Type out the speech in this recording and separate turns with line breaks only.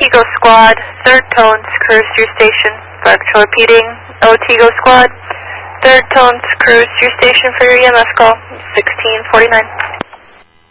Otigo Squad, 3rd Tones, cruise to your station. Foxtrot repeating, Otigo Squad, 3rd Tones, cruise to your station for your EMS call, 1649.